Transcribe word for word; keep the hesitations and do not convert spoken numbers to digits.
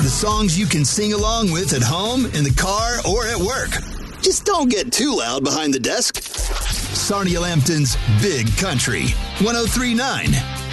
The songs you can sing along with at home, in the car, or at work. Just don't get too loud behind the desk. Sarnia Lambton's Big Country, one oh three point nine